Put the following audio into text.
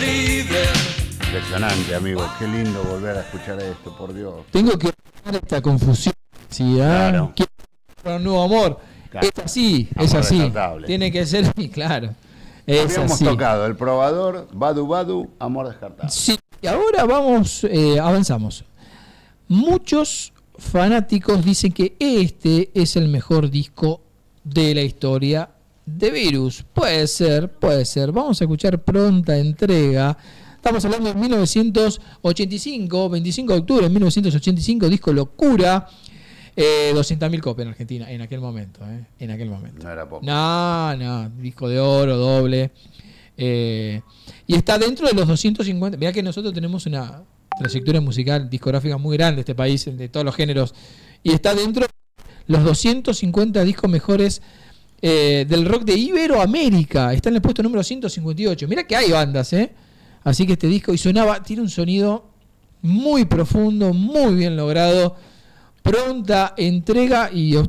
Impresionante, amigo. Qué lindo volver a escuchar esto, por Dios. Tengo que ordenar esta confusión. ¿Sí, Claro. Quiero para un nuevo amor. Claro. Es así, Amor es así. descartable. Tiene que ser, claro. Es Habíamos así. tocado El Probador, Badu Badu, Amor Descartable. Sí, y ahora vamos, avanzamos. Muchos fanáticos dicen que este es el mejor disco de la historia de Virus. Puede ser, puede ser. Vamos a escuchar Pronta Entrega. Estamos hablando de 1985, 25 de octubre de 1985, disco Locura. 200.000 copias en Argentina en aquel momento. En aquel momento. No era poco. No, disco de oro, doble. Y está dentro de los 250. Mirá que nosotros tenemos una trayectoria musical, discográfica muy grande, este país, de todos los géneros. Y está dentro de los 250 discos mejores del rock de Iberoamérica. Está en el puesto número 158. Mirá que hay bandas, Así que este disco, y sonaba, tiene un sonido muy profundo, muy bien logrado. Pronta Entrega, y